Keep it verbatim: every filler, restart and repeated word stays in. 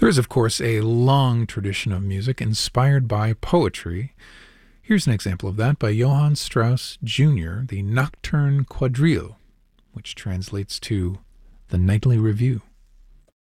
There is, of course, a long tradition of music inspired by poetry. Here's an example of that by Johann Strauss Junior, the Nocturne Quadrille, which translates to the Nightly Review.